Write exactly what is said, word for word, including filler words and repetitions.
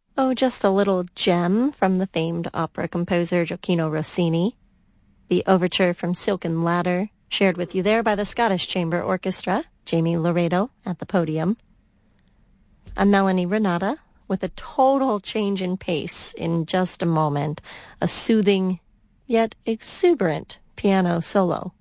Oh, just a little gem from the famed opera composer Gioacchino Rossini. The overture from Silken Ladder, shared with you there by the Scottish Chamber Orchestra, Jamie Laredo at the podium. A Melanie Renata with a total change in pace in just a moment, a soothing yet exuberant piano solo.